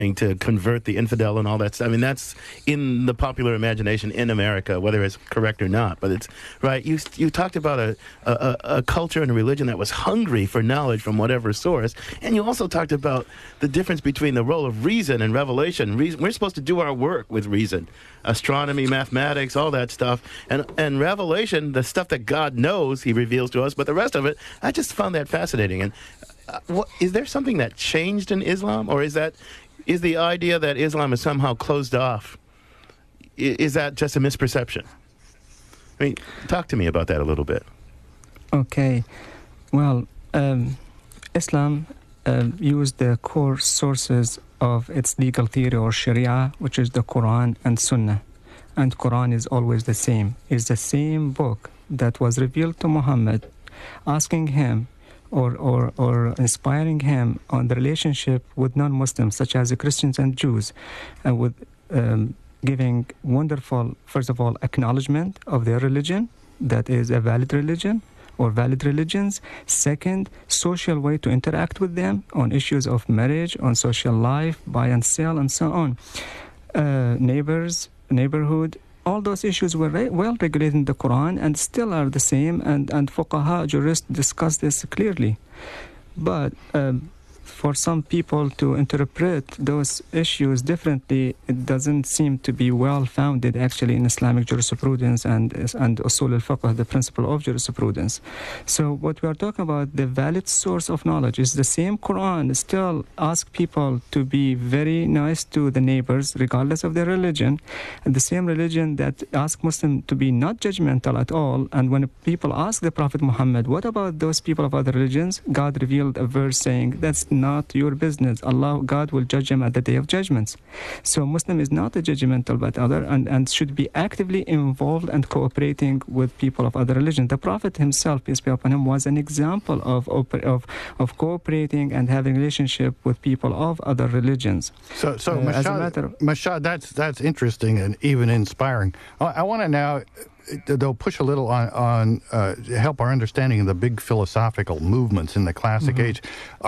to convert the infidel and all that stuff. I mean, that's in the popular imagination in America, whether it's correct or not. But it's right. You talked about a culture and a religion that was hungry for knowledge from whatever source, and you also talked about the difference between the role of reason and revelation. We're supposed to do our work with reason, astronomy, mathematics, all that stuff, and revelation, the stuff that God knows, He reveals to us. But the rest of it, I just found that fascinating. And is there something that changed in Islam, or is the idea that Islam is somehow closed off, is that just a misperception? I mean, talk to me about that a little bit. Okay. Well, Islam used the core sources of its legal theory or Sharia, which is the Quran and Sunnah. And Quran is always the same. It's the same book that was revealed to Muhammad, asking him or inspiring him on the relationship with non-Muslims, such as the Christians and Jews, and with giving wonderful, first of all, acknowledgement of their religion, that is a valid religion or valid religions. Second, social way to interact with them on issues of marriage, on social life, buy and sell, and so on. Neighbors, neighborhood, all those issues were well regulated in the Quran and still are the same, and fuqaha, jurists, discuss this clearly. But for some people to interpret those issues differently, it doesn't seem to be well founded actually in Islamic jurisprudence and usul al-fiqh, the principle of jurisprudence. So what we are talking about, the valid source of knowledge, is the same Quran still asks people to be very nice to the neighbors regardless of their religion, and the same religion that asks Muslims to be not judgmental at all. And when people ask the Prophet Muhammad, what about those people of other religions, God revealed a verse saying, that's not your business. God will judge them at the day of judgments. So Muslim is not a judgmental but other, and should be actively involved and cooperating with people of other religions. The Prophet himself, peace be upon him, was an example of cooperating and having relationship with people of other religions. So Mashad, that's interesting and even inspiring. I want to now, though, push a little on help our understanding of the big philosophical movements in the classic age.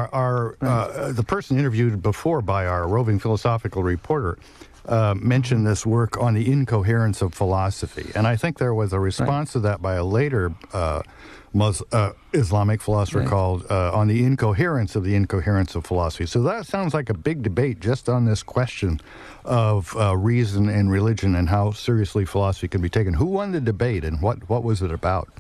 The person interviewed before by our roving philosophical reporter mentioned this work on the incoherence of philosophy, and I think there was a response to that by a later Islamic philosopher called on the incoherence of philosophy. So that sounds like a big debate just on this question of reason and religion and how seriously philosophy can be taken. Who won the debate, and what was it about?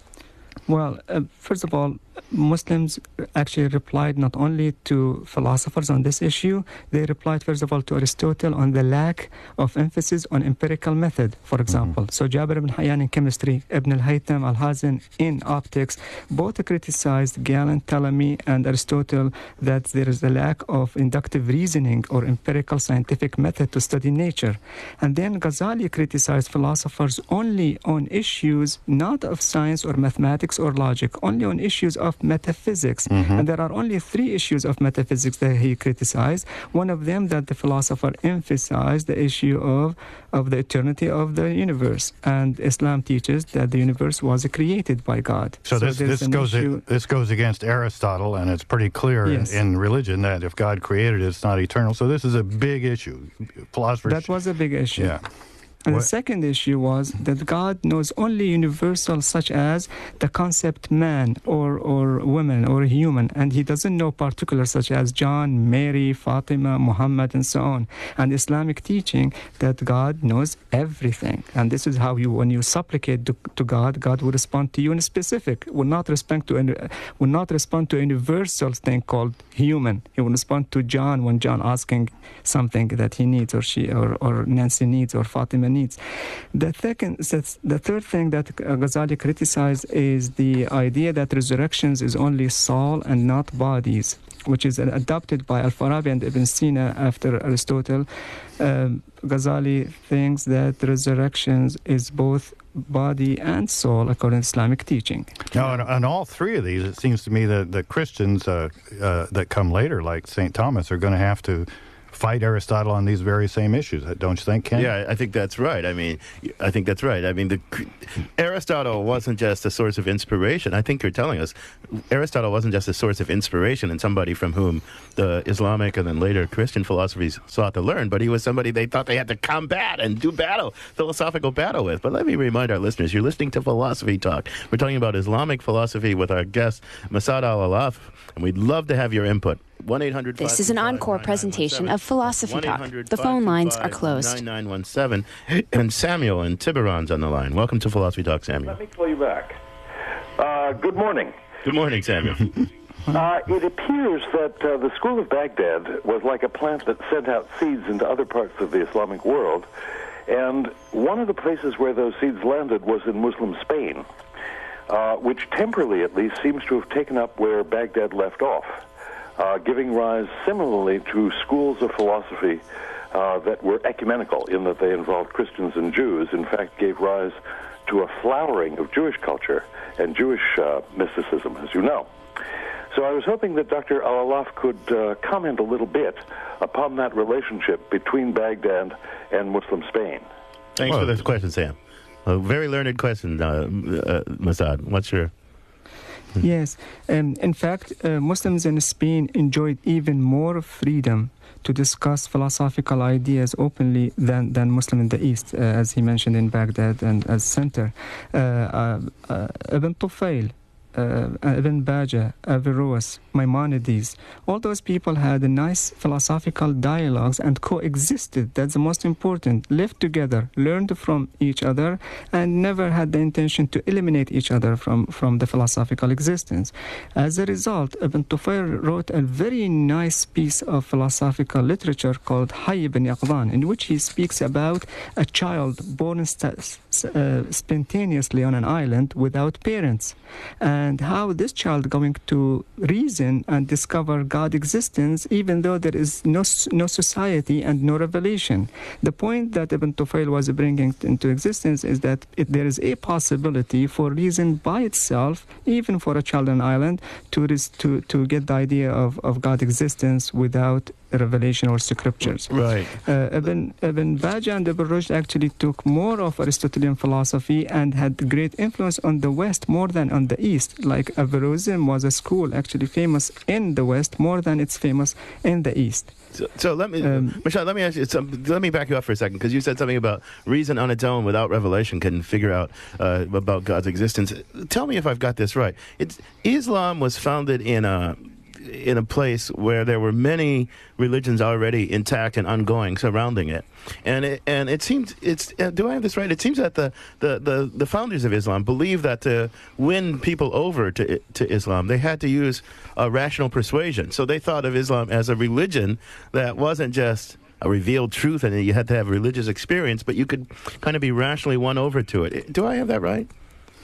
Well, first of all, Muslims actually replied not only to philosophers on this issue, they replied first of all to Aristotle on the lack of emphasis on empirical method, for example. So Jabir ibn Hayyan in chemistry, Ibn al-Haytham, al-Hazin in optics, both criticized Galen, Ptolemy, and Aristotle that there is a lack of inductive reasoning or empirical scientific method to study nature. And then Ghazali criticized philosophers only on issues not of science or mathematics or logic, only on issues of metaphysics. And there are only 3 issues of metaphysics that he criticized. One of them that the philosopher emphasized, the issue of the eternity of the universe. And Islam teaches that the universe was created by God. So this goes against Aristotle, and it's pretty clear in religion that if God created it, it's not eternal. So this is a big issue. Philosophers. That was a big issue. Yeah. And the second issue was that God knows only universal, such as the concept man or woman or human, and he doesn't know particulars such as John, Mary, Fatima, Muhammad, and so on. And Islamic teaching that God knows everything, and this is how when you supplicate to God, God will respond to you in specific. Will not respond to a universal thing called human. He will respond to John when John asking something that he needs, or she or Nancy needs, or Fatima needs. The third thing that Ghazali criticized is the idea that resurrections is only soul and not bodies, which is adopted by Al-Farabi and Ibn Sina after Aristotle. Ghazali thinks that resurrections is both body and soul according to Islamic teaching. Now, on all 3 of these, it seems to me that the Christians that come later, like St. Thomas, are going to have to fight Aristotle on these very same issues, don't you think, Ken? Yeah, I think that's right. I mean, Aristotle wasn't just a source of inspiration. I think you're telling us Aristotle wasn't just a source of inspiration and somebody from whom the Islamic and then later Christian philosophies sought to learn, but he was somebody they thought they had to combat and do philosophical battle with. But let me remind our listeners, you're listening to Philosophy Talk. We're talking about Islamic philosophy with our guest, Massad Al-Alaf, and we'd love to have your input. 1-800. This is an encore presentation of Philosophy Talk. The phone lines are closed. 9917. And Samuel in Tiburon's on the line. Welcome to Philosophy Talk, Samuel. Let me call you back. Good morning. Good morning, Samuel. It appears that the school of Baghdad was like a plant that sent out seeds into other parts of the Islamic world, and one of the places where those seeds landed was in Muslim Spain, which temporarily at least seems to have taken up where Baghdad left off. Giving rise similarly to schools of philosophy that were ecumenical in that they involved Christians and Jews, in fact gave rise to a flowering of Jewish culture and Jewish mysticism, as you know. So I was hoping that Dr. Al-Alaf could comment a little bit upon that relationship between Baghdad and Muslim Spain. Thanks for this question, Sam. A very learned question, Massad. What's your... Yes. In fact, Muslims in Spain enjoyed even more freedom to discuss philosophical ideas openly than Muslims in the East, as he mentioned in Baghdad and as center. Ibn Tufail, Ibn Bajjah, Averroes, Maimonides, all those people had a nice philosophical dialogues and coexisted. That's the most important. Lived together, learned from each other, and never had the intention to eliminate each other from the philosophical existence. As a result, Ibn Tufail wrote a very nice piece of philosophical literature called Hayy ibn Yaqzan, in which he speaks about a child born spontaneously on an island without parents, and how this child going to reason and discover God's existence even though there is no society and no revelation. The point that Ibn Tufail was bringing into existence is that there is a possibility for reason by itself, even for a child on an island, to get the idea of God's existence without revelation or scriptures. Right. Ibn Bajjah and Ibn Rushd actually took more of Aristotelian philosophy and had great influence on the West more than on the East. Like Averroism was a school actually famous in the West more than it's famous in the East. So let me, Michelle, let me ask you let me back you up for a second, because you said something about reason on its own without revelation can figure out about God's existence. Tell me if I've got this right. Islam was founded in a place where there were many religions already intact and ongoing surrounding it, and it seems do I have this right? It seems that the founders of Islam believed that to win people over to Islam, they had to use a rational persuasion. So they thought of Islam as a religion that wasn't just a revealed truth, and you had to have religious experience, but you could kind of be rationally won over to it. Do I have that right?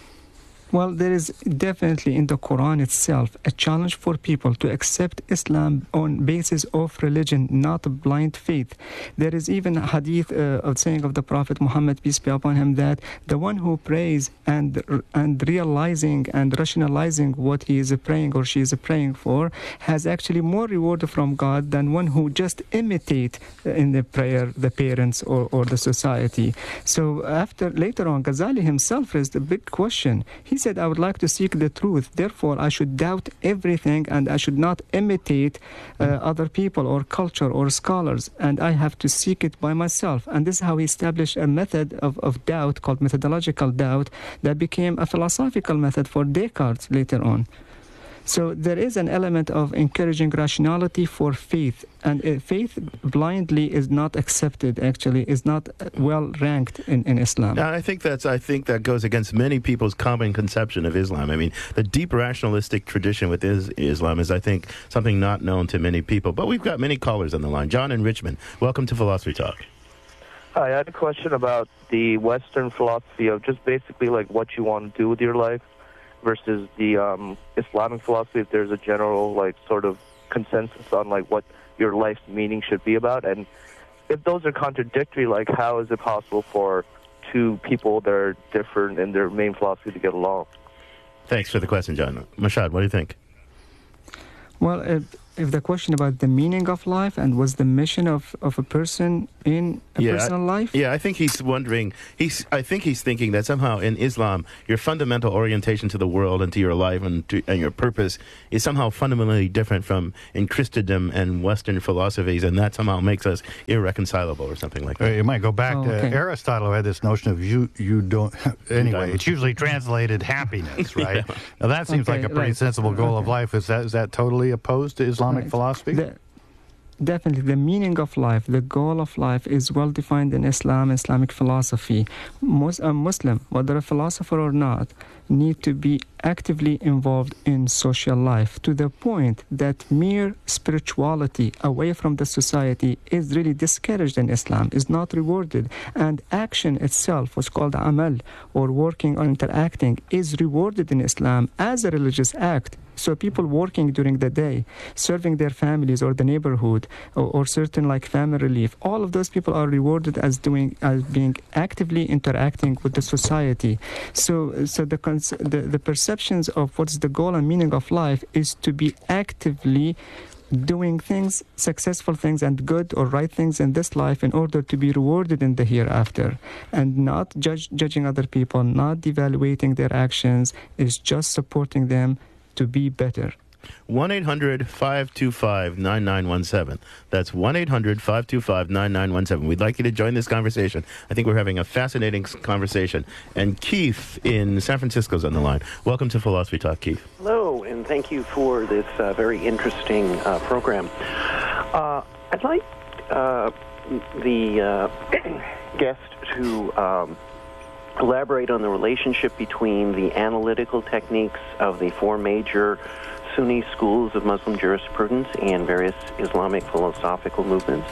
Well, there is definitely in the Quran itself a challenge for people to accept Islam on basis of religion, not blind faith. There is even a hadith of saying of the Prophet Muhammad, peace be upon him, that the one who prays and realizing and rationalizing what he is praying or she is praying for has actually more reward from God than one who just imitate in the prayer the parents or the society. So later on, Ghazali himself raised a big question. He said, I would like to seek the truth, therefore I should doubt everything and I should not imitate other people or culture or scholars, and I have to seek it by myself. And this is how he established a method of doubt called methodological doubt that became a philosophical method for Descartes later on. So there is an element of encouraging rationality for faith, and faith blindly is not accepted, actually, is not well ranked in Islam. Now, I think that goes against many people's common conception of Islam. I mean, the deep rationalistic tradition within Islam is, I think, something not known to many people. But we've got many callers on the line. John in Richmond, welcome to Philosophy Talk. Hi, I had a question about the Western philosophy of just basically like what you want to do with your life versus the Islamic philosophy, if there's a general like sort of consensus on like what your life's meaning should be about, and if those are contradictory, like how is it possible for two people that are different in their main philosophy to get along? Thanks for the question, John. Mashad, what do you think? Well, if the question about the meaning of life and what's the mission of a person in a personal life? Yeah, I think he's wondering, I think he's thinking that somehow in Islam, your fundamental orientation to the world and to your life and your purpose is somehow fundamentally different from in Christendom and Western philosophies, and that somehow makes us irreconcilable or something like that. You might go back to Aristotle, who had this notion of you don't, anyway, it's usually translated happiness, right? Yeah. Now that seems like a pretty sensible goal of life. Is that totally opposed to Islamic philosophy? Definitely, the meaning of life, the goal of life is well defined in Islam, Islamic philosophy. A Muslim, whether a philosopher or not, need to be actively involved in social life to the point that mere spirituality away from the society is really discouraged in Islam, is not rewarded. And action itself, what's called amal, or working or interacting, is rewarded in Islam as a religious act. So people working during the day, serving their families or the neighborhood, or certain like family relief, all of those people are rewarded as being actively interacting with the society. So the perceptions of what's the goal and meaning of life is to be actively doing things, successful things and good or right things in this life in order to be rewarded in the hereafter, and not judging other people, not devaluating their actions, is just supporting them to be better. 1-800-525-9917. That's 1-800-525-9917. We'd like you to join this conversation. I think we're having a fascinating conversation. And Keith in San Francisco's on the line. Welcome to Philosophy Talk, Keith. Hello, and thank you for this very interesting program. I'd like the guest to elaborate on the relationship between the analytical techniques of the four major Sunni schools of Muslim jurisprudence and various Islamic philosophical movements.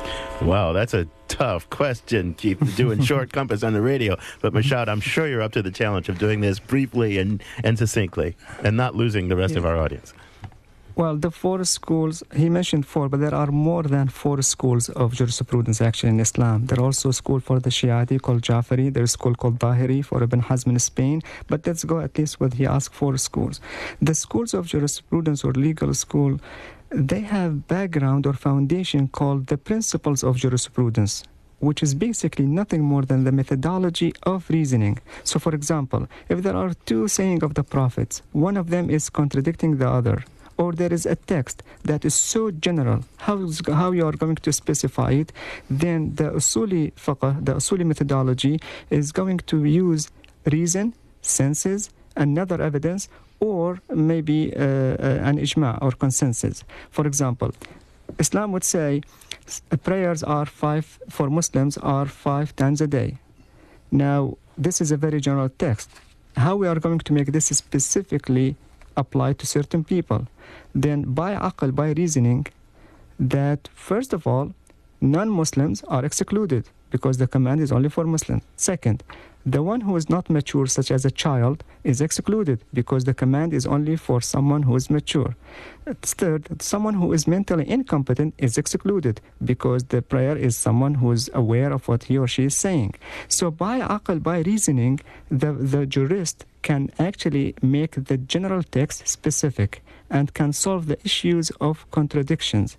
Wow, that's a tough question, Keith, to do in short compass on the radio. But Mashad, I'm sure you're up to the challenge of doing this briefly and succinctly and not losing the rest of our audience. Well, the four schools, he mentioned four, but there are more than four schools of jurisprudence actually in Islam. There are also a school for the Shiite called Jafari. There's a school called Bahiri for Ibn Hazm in Spain. But let's go at least with he asked four schools. The schools of jurisprudence or legal school, they have background or foundation called the principles of jurisprudence, which is basically nothing more than the methodology of reasoning. So, for example, if there are two sayings of the prophets, one of them is contradicting the other, or there is a text that is so general, how you are going to specify it, then the usuli fiqh, the usuli methodology, is going to use reason, senses, another evidence, or maybe an ijma or consensus. For example, Islam would say prayers are for Muslims are 5 times a day. Now, this is a very general text. How we are going to make this specifically apply to certain people? Then by aql, by reasoning, that first of all, non-Muslims are excluded because the command is only for Muslims. Second, the one who is not mature, such as a child, is excluded because the command is only for someone who is mature. Third, someone who is mentally incompetent is excluded because the prayer is someone who is aware of what he or she is saying. So by aql, by reasoning, the jurist can actually make the general text specific and can solve the issues of contradictions.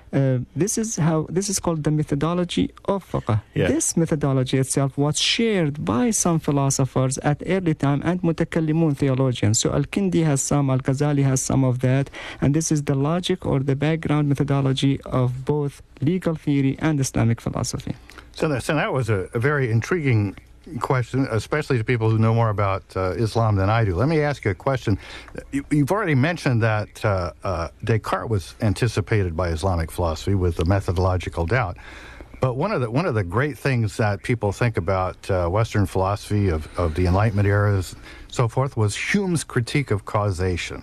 This is called the methodology of fiqh. Yeah. This methodology itself was shared by some philosophers at early time and mutakallimun theologians. So Al-Kindi has some, Al-Ghazali has some of that, and this is the logic or the background methodology of both legal theory and Islamic philosophy. So that was a very intriguing question, especially to people who know more about Islam than I do. Let me ask you a question. You've already mentioned that Descartes was anticipated by Islamic philosophy with the methodological doubt. But one of the great things that people think about Western philosophy of the Enlightenment era, so forth, was Hume's critique of causation.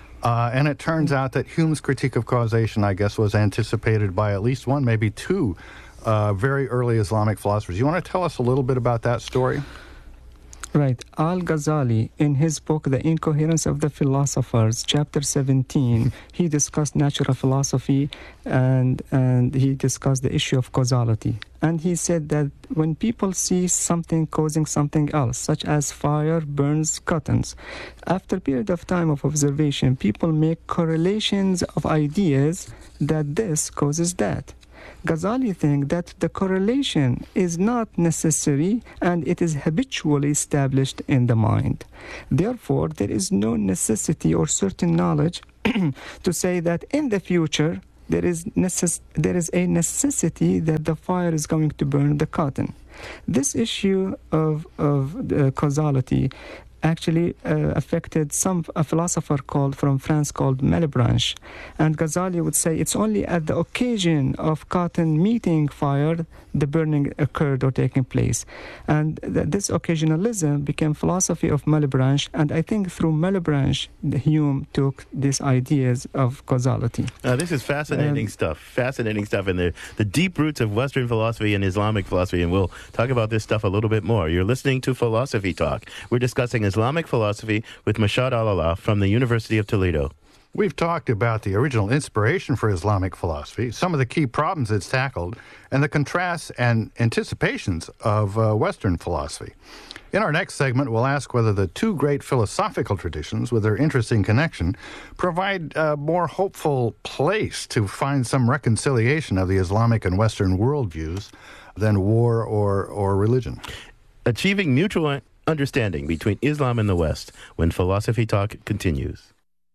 And it turns out that Hume's critique of causation, I guess, was anticipated by at least one, maybe two very early Islamic philosophers. You want to tell us a little bit about that story? Right. Al-Ghazali, in his book, The Incoherence of the Philosophers, chapter 17, he discussed natural philosophy and he discussed the issue of causality. And he said that when people see something causing something else, such as fire burns cottons, after a period of time of observation, people make correlations of ideas that this causes that. Ghazali thinks that the correlation is not necessary and it is habitually established in the mind. Therefore, there is no necessity or certain knowledge to say that in the future there is a necessity that the fire is going to burn the cotton. This issue of causality actually affected a philosopher from France called Malebranche. And Ghazali would say it's only at the occasion of cotton meeting fire the burning occurred or taking place. And this occasionalism became philosophy of Malebranche, and I think through Malebranche, Hume took these ideas of causality. This is fascinating stuff, and the deep roots of Western philosophy and Islamic philosophy, and we'll talk about this stuff a little bit more. You're listening to Philosophy Talk. We're discussing Islamic philosophy with Mashhad Alala from the University of Toledo. We've talked about the original inspiration for Islamic philosophy, some of the key problems it's tackled, and the contrasts and anticipations of Western philosophy. In our next segment, we'll ask whether the two great philosophical traditions, with their interesting connection, provide a more hopeful place to find some reconciliation of the Islamic and Western worldviews than war or religion. Achieving mutual understanding between Islam and the West when Philosophy Talk continues.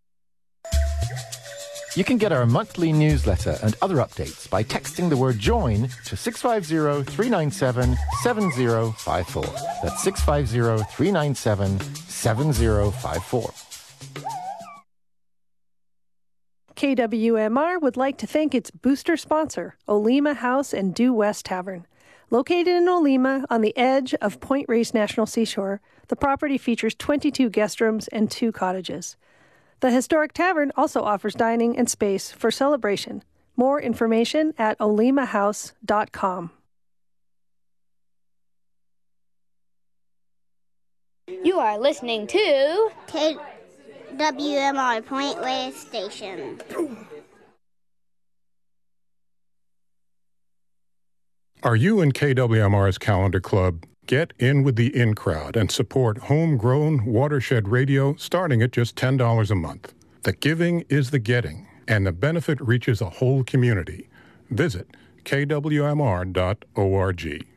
You can get our monthly newsletter and other updates by texting the word JOIN to 650-397-7054. That's 650-397-7054. KWMR would like to thank its booster sponsor, Olema House and Due West Tavern. Located in Olema on the edge of Point Reyes National Seashore, the property features 22 guest rooms and 2 cottages. The historic tavern also offers dining and space for celebration. More information at olemahouse.com. You are listening to KWMR Point Reyes Station. Are you in KWMR's Calendar Club? Get in with the in crowd and support homegrown watershed radio starting at just $10 a month. The giving is the getting, and the benefit reaches a whole community. Visit kwmr.org.